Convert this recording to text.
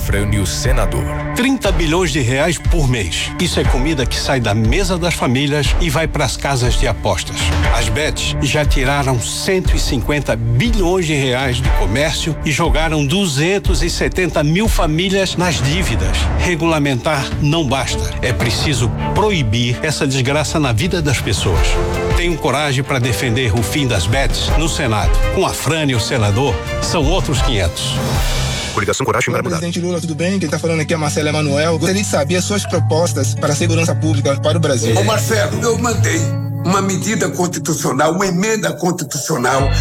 Afrânio Senador. 30 bilhões de reais por mês. Isso é comida que sai da mesa das famílias e vai para as casas de apostas. As bets já tiraram 150 bilhões de reais do comércio e jogaram 270 mil famílias nas dívidas. Regulamentar não basta. É preciso proibir essa desgraça na vida das pessoas. Tenho coragem para defender o fim das bets no Senado. Com Afrânio Senador, são outros 500. Coligação Coragem para Mudar. Presidente Lula, tudo bem? Quem está falando aqui é Marcelo Emanuel. Gostaria de saber as suas propostas para a segurança pública para o Brasil. Ô Marcelo, eu mandei uma medida constitucional, uma emenda constitucional